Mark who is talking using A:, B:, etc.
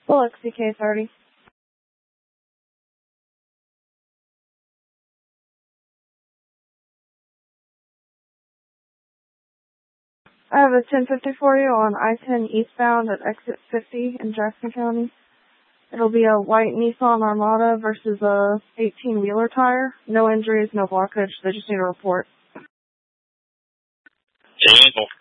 A: Biloxi K30. I have a 1050 for you on I-10 eastbound at exit 50 in Jackson County. It'll be a white Nissan Armada versus a 18-wheeler tire. No injuries, no blockage. They just need a report.
B: Handle.